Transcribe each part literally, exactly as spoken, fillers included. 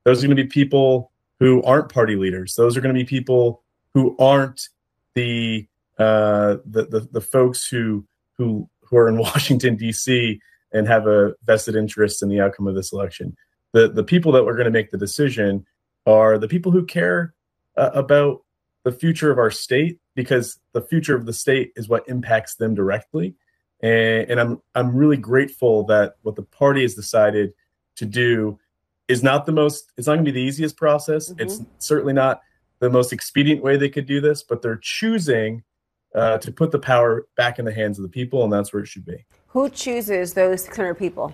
Those are going to be people who aren't party leaders. Those are going to be people who aren't the uh, the, the the folks who who who are in Washington, D C and have a vested interest in the outcome of this election. The the people that are going to make the decision are the people who care uh, about the future of our state, because the future of the state is what impacts them directly. And, and I'm I'm really grateful that what the party has decided to do is not the most, it's not going to be the easiest process. Mm-hmm. It's certainly not the most expedient way they could do this, but they're choosing uh, to put the power back in the hands of the people, and that's where it should be. Who chooses those six hundred people?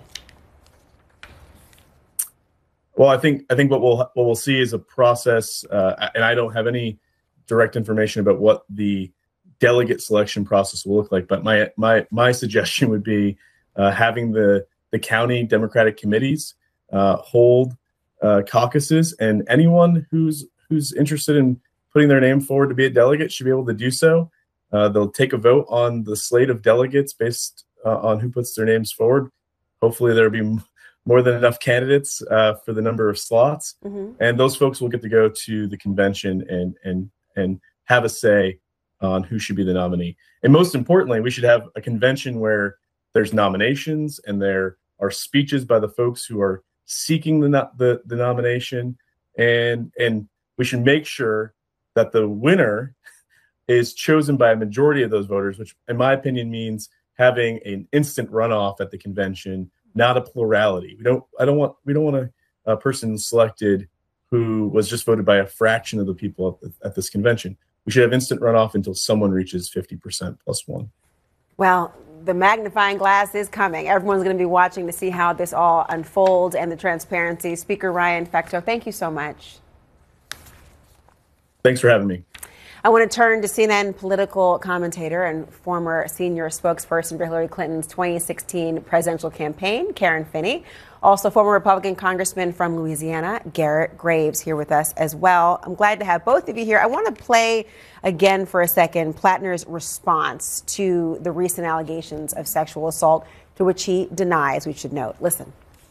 Well, I think I think what we'll what we'll see is a process, uh, and I don't have any direct information about what the delegate selection process will look like. But my my my suggestion would be uh, having the the county Democratic committees uh, hold uh, caucuses, and anyone who's who's interested in putting their name forward to be a delegate should be able to do so. Uh, they'll take a vote on the slate of delegates based uh, on who puts their names forward. Hopefully, there'll be more than enough candidates uh, for the number of slots, mm-hmm. and those folks will get to go to the convention and and and have a say on who should be the nominee. And most importantly, we should have a convention where there's nominations and there are speeches by the folks who are seeking the no- the, the nomination, and and we should make sure that the winner is chosen by a majority of those voters, which in my opinion means having an instant runoff at the convention, not a plurality. We don't. I don't want. We don't want a, a person selected who was just voted by a fraction of the people at, the, at this convention. We should have instant runoff until someone reaches fifty percent plus one. Well, the magnifying glass is coming. Everyone's going to be watching to see how this all unfolds and the transparency. Speaker Ryan Fecteau, thank you so much. Thanks for having me. I want to turn to C N N political commentator and former senior spokesperson for Hillary Clinton's twenty sixteen presidential campaign, Karen Finney. Also, former Republican congressman from Louisiana, Garrett Graves, here with us as well. I'm glad to have both of you here. I want to play again for a second Plattner's response to the recent allegations of sexual assault, to which he denies, we should note. Listen.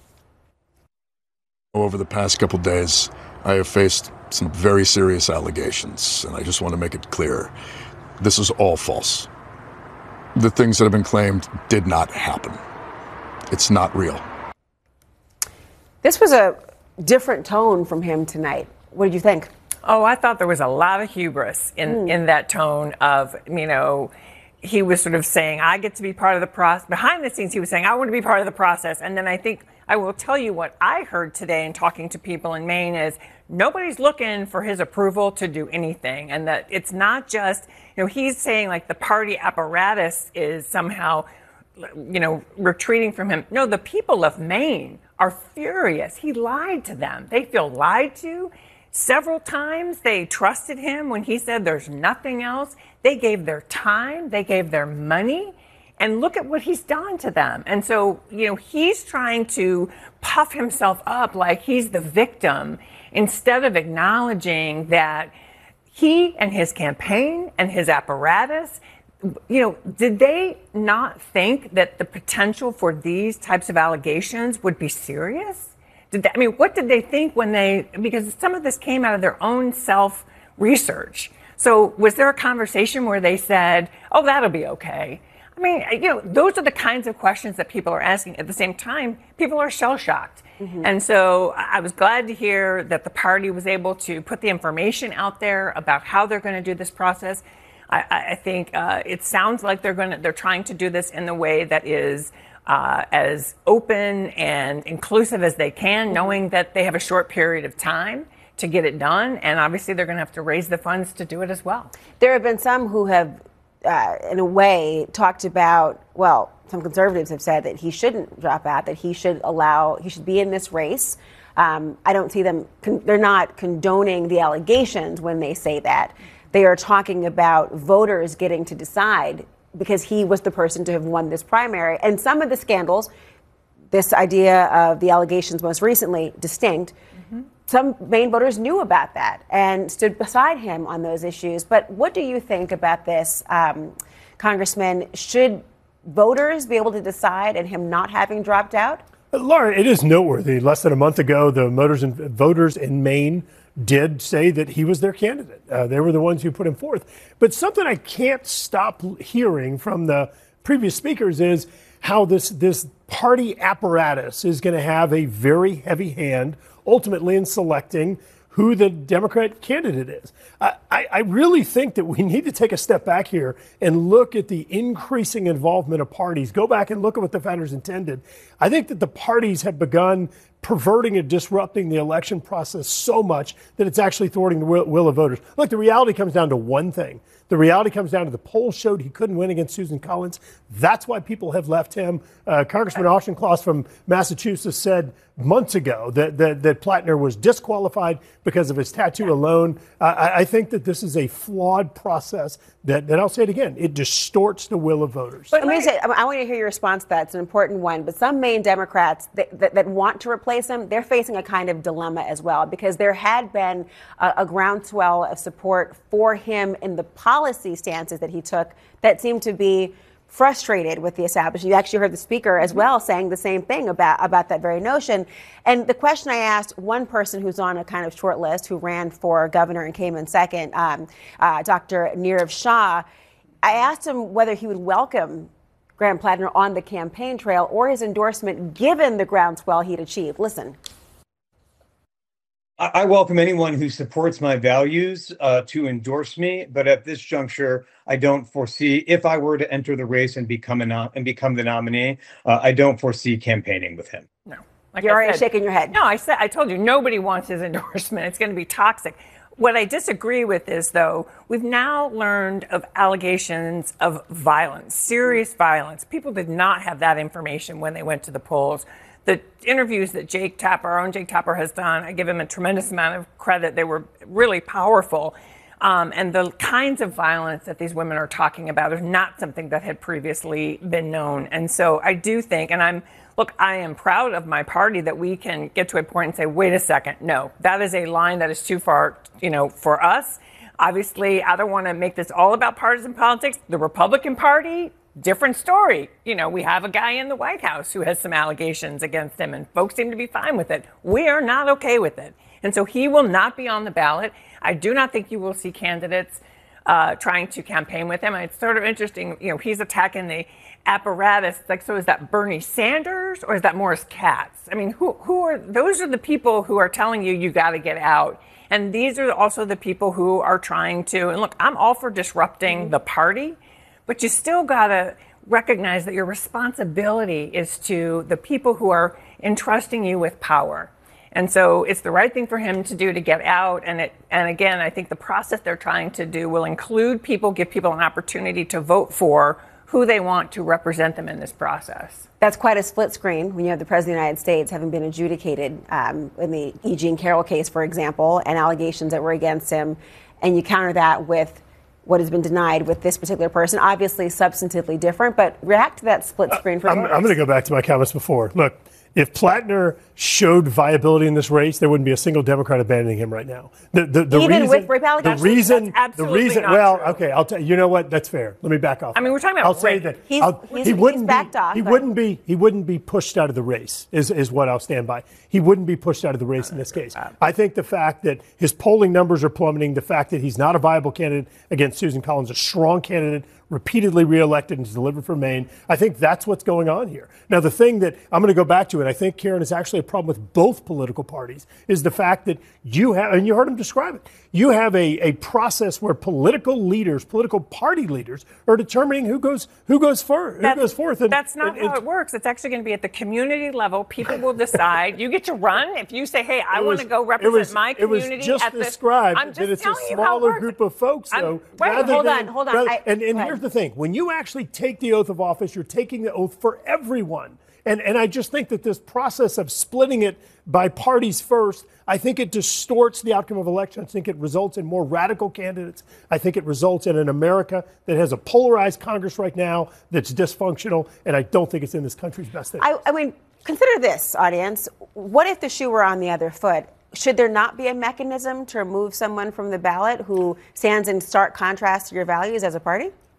Over the past couple days, I have faced some very serious allegations, and I just want to make it clear. This is all false. The things that have been claimed did not happen. It's not real. This was a different tone from him tonight. What did you think? Oh, I thought there was a lot of hubris in, mm. in that tone of, you know, he was sort of saying, I get to be part of the process. Behind the scenes, he was saying, I want to be part of the process. And then I think I will tell you what I heard today in talking to people in Maine is nobody's looking for his approval to do anything. And that it's not just, you know, he's saying like the party apparatus is somehow, you know, retreating from him. No, the people of Maine are furious. He lied to them. They feel lied to. Several times they trusted him when he said there's nothing else. They gave their time. They gave their money. And look at what he's done to them. And so, you know, he's trying to puff himself up like he's the victim instead of acknowledging that he and his campaign and his apparatus, you know, did they not think that the potential for these types of allegations would be serious? Did they, I mean, what did they think when they, because some of this came out of their own self-research. So was there a conversation where they said, oh, that'll be okay? I mean, you know, those are the kinds of questions that people are asking. At the same time, people are shell-shocked. Mm-hmm. And so I was glad to hear that the party was able to put the information out there about how they're going to do this process. I, I think uh, it sounds like they're going to, they're trying to do this in the way that is uh, as open and inclusive as they can, mm-hmm. knowing that they have a short period of time to get it done. And obviously they're going to have to raise the funds to do it as well. There have been some who have, uh, in a way, talked about, well, some conservatives have said that he shouldn't drop out, that he should allow, he should be in this race. Um, I don't see them, con- they're not condoning the allegations when they say that. They are talking about voters getting to decide because he was the person to have won this primary. And some of the scandals, this idea of the allegations most recently, distinct, mm-hmm. some Maine voters knew about that and stood beside him on those issues. But what do you think about this, um, Congressman? Should voters be able to decide and him not having dropped out? Laura, it is noteworthy. Less than a month ago, the voters in, voters in Maine did say that he was their candidate. Uh, they were the ones who put him forth. But something I can't stop hearing from the previous speakers is how this, this party apparatus is going to have a very heavy hand ultimately in selecting who the Democrat candidate is. I, I, I really think that we need to take a step back here and look at the increasing involvement of parties. Go back and look at what the founders intended. I think that the parties have begun perverting and disrupting the election process so much that it's actually thwarting the will, will of voters. Look, the reality comes down to one thing. The reality comes down to the polls showed he couldn't win against Susan Collins. That's why people have left him. Uh, Congressman Auchincloss from Massachusetts said months ago that, that, that Plattner was disqualified because of his tattoo alone. Uh, I, I think that this is a flawed process that, that I'll say it again, it distorts the will of voters. But let me say, I want to hear your response to that. It's an important one. But some Maine Democrats that, that, that want to replace him, they're facing a kind of dilemma as well, because there had been a, a groundswell of support for him in the policy stances that he took that seemed to be frustrated with the establishment. You actually heard the speaker as well saying the same thing about, about that very notion. And the question I asked one person who's on a kind of short list who ran for governor and came in second, um, uh, Doctor Nirav Shah, I asked him whether he would welcome Graham Plattner on the campaign trail or his endorsement given the groundswell he'd achieved. Listen. I welcome anyone who supports my values uh, to endorse me, but at this juncture, I don't foresee, if I were to enter the race and become a nom- and become the nominee, uh, I don't foresee campaigning with him. No, like you're I already said, shaking your head. No, I said I told you nobody wants his endorsement. It's going to be toxic. What I disagree with is, though, we've now learned of allegations of violence, serious violence. People did not have that information when they went to the polls. The interviews that Jake Tapper, our own Jake Tapper, has done, I give him a tremendous amount of credit. They were really powerful. Um, and the kinds of violence that these women are talking about is not something that had previously been known. And so I do think, and I'm, look, I am proud of my party that we can get to a point and say, wait a second, no, that is a line that is too far, you know, for us. Obviously, I don't want to make this all about partisan politics. The Republican Party, different story. You know, we have a guy in the White House who has some allegations against him, and folks seem to be fine with it. We are not okay with it. And so he will not be on the ballot. I do not think you will see candidates uh, trying to campaign with him. And it's sort of interesting, you know, he's attacking the apparatus. Like, so is that Bernie Sanders or is that Morris Katz? I mean, who, who are, those are the people who are telling you, you got to get out. And these are also the people who are trying to, and look, I'm all for disrupting mm-hmm. the party, but you still got to recognize that your responsibility is to the people who are entrusting you with power. And so it's the right thing for him to do to get out. And it, and again, I think the process they're trying to do will include people, give people an opportunity to vote for who they want to represent them in this process. That's quite a split screen when you have the President of the United States having been adjudicated um, in the E. Jean Carroll case, for example, and allegations that were against him. And you counter that with what has been denied with this particular person, obviously substantively different, but react to that split screen for I'm, I'm going to go back to my comments before. Look, if Plattner showed viability in this race, there wouldn't be a single Democrat abandoning him right now. The, the, the Even reason, with rape allegations? the reason, That's absolutely the reason. not well, true. okay, I'll tell you know what? That's fair. Let me back off. I mean, we're talking about I'll say rape. that He's- I'll- he's- he wouldn't he's backed be. off, he but- wouldn't be. He wouldn't be pushed out of the race. Is is what I'll stand by. He wouldn't be pushed out of the race in this case. I think the fact that his polling numbers are plummeting, the fact that he's not a viable candidate against Susan Collins, a strong candidate, repeatedly reelected and delivered for Maine. I think that's what's going on here. Now, the thing that I'm going to go back to, and I think, Karen, is actually a problem with both political parties, is the fact that you have, and you heard him describe it, you have a, a process where political leaders, political party leaders, are determining who goes who goes first, who That's, goes forth. And, that's not and, how it works. It's actually going to be at the community level. People will decide. You get to run. If you say, hey, I want to go represent was, my community. It was just at the, described I'm just that it's a telling you how it smaller works. group of folks, I'm- though. wait, rather hold than- on, hold on. rather- I- and and go here's ahead. the thing. When you actually take the oath of office, you're taking the oath for everyone. And and I just think that this process of splitting it by parties first, I think it distorts the outcome of elections. I think it results in more radical candidates. I think it results in an America that has a polarized Congress right now that's dysfunctional, and I don't think it's in this country's best interest. I, I mean, consider this, audience. What if the shoe were on the other foot? Should there not be a mechanism to remove someone from the ballot who stands in stark contrast to your values as a party?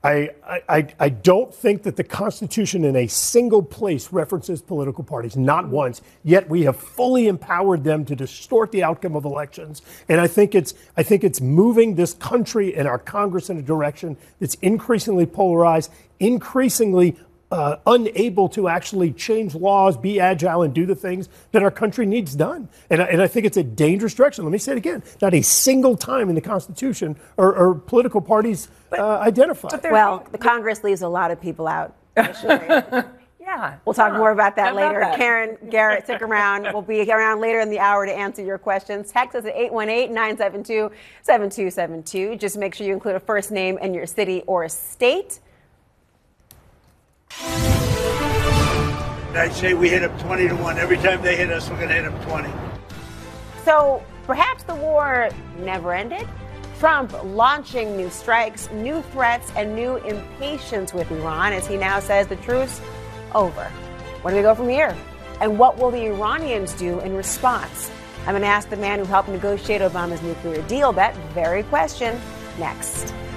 I, I, I don't think that the Constitution in a single place references political parties, not once, yet we have fully empowered them to distort the outcome of elections. And I think it's I think it's moving this country and our Congress in a direction that's increasingly polarized, increasingly uh, unable to actually change laws, be agile, and do the things that our country needs done. And I, and I think it's a dangerous direction. Let me say it again. Not a single time in the Constitution are, are political parties uh, identified. Well, the Congress leaves a lot of people out. Yeah. We'll talk more about that How about later. that? Karen Garrett, stick around. We'll be around later in the hour to answer your questions. Text us at eight one eight, nine seven two, seven two seven two. Just make sure you include a first name and your city or state. I say we hit them twenty to one. Every time they hit us, we're going to hit them twenty. So perhaps the war never ended? Trump launching new strikes, new threats, and new impatience with Iran as he now says the truce over. Where do we go from here? And what will the Iranians do in response? I'm going to ask the man who helped negotiate Obama's nuclear deal that very question next.